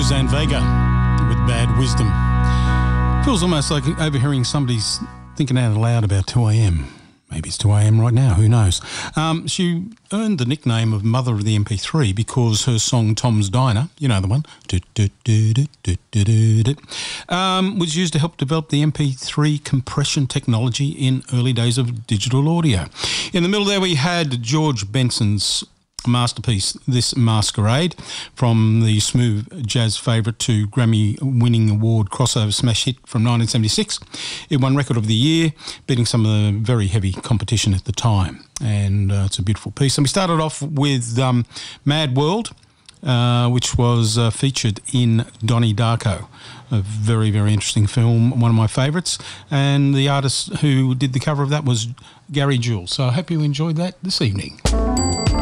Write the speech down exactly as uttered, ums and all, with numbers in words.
Suzanne Vega with Bad Wisdom. Feels almost like overhearing somebody's thinking out loud about two a.m. Maybe it's two a.m. right now, who knows. Um, she earned the nickname of Mother of the M P three because her song Tom's Diner, you know the one, um, was used to help develop the M P three compression technology in early days of digital audio. In the middle there we had George Benson's masterpiece, This Masquerade, from the smooth jazz favourite to Grammy-winning award crossover smash hit from nineteen seventy-six. It won Record of the Year, beating some of the very heavy competition at the time, and uh, it's a beautiful piece. And we started off with um, Mad World, uh, which was uh, featured in Donnie Darko, a very, very interesting film, one of my favourites, and the artist who did the cover of that was Gary Jules. So I hope you enjoyed that this evening.